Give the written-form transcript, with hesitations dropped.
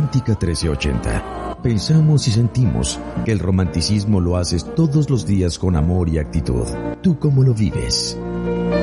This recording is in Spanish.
Romántica 1380. Pensamos y sentimos que el romanticismo lo haces todos los días con amor y actitud. ¿Tú cómo lo vives?